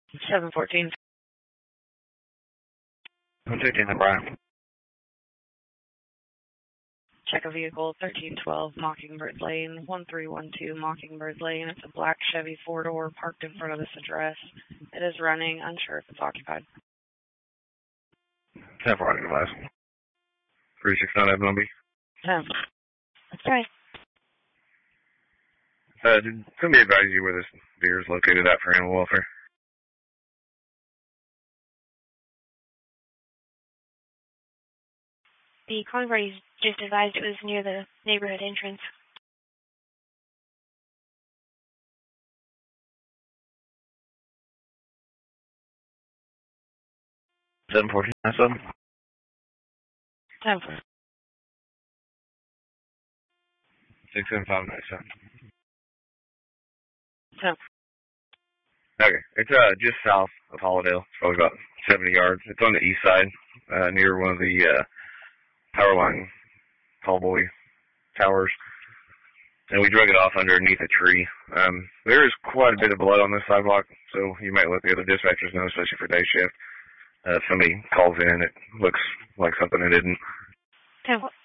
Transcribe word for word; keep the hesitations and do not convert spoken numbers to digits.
seven fourteen. I'm taking the Brian. Check a vehicle, thirteen twelve Mockingbird Lane, one three one two Mockingbird Lane. It's a black Chevy four-door parked in front of this address. It is running, unsure if it's occupied. ten four hundred glass. three six nine F number. ten. That's right. Uh, did somebody advise you where this deer is located at for animal welfare? The convoy just advised it was near the neighborhood entrance. seven fourteen nine seven. ten four. six seven five nine seven. ten. Okay, it's uh just south of Holladale. It's probably about seventy yards. It's on the east side, uh, near one of the uh, power line tall boy towers. And we drug it off underneath a tree. Um, there is quite a bit of blood on this sidewalk, so you might let the other dispatchers know, especially for day shift. Uh, if somebody calls in, it looks like something it didn't. ten four.